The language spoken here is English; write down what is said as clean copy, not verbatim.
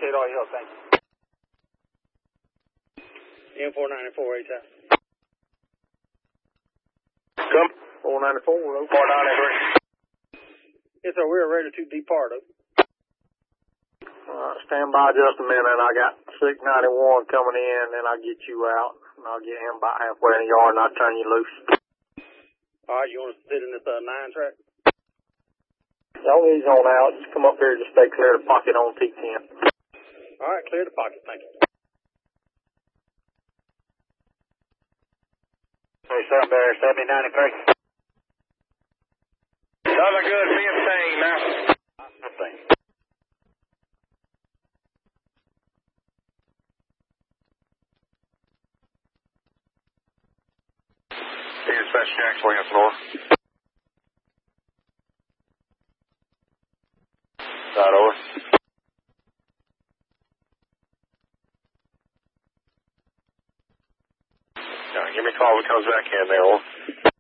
appreciate all your help. Thank you. M494, A-Town. Come. 494, 493. Yes, sir. We're ready to depart. Stand by just a minute. I got 691 coming in, and I'll get you out. And I'll get him about halfway in the yard, and I'll turn you loose. All right, you want to sit in this 9-track? Don't ease on out. Just come up here. Just stay clear of the pocket on T10. All right, clear the pocket. Thank you. Hey, something there, 7093. Another good 15 now. 15. Dispatch Jack's Lance North. Right over. Give me a call if it comes back in there, over.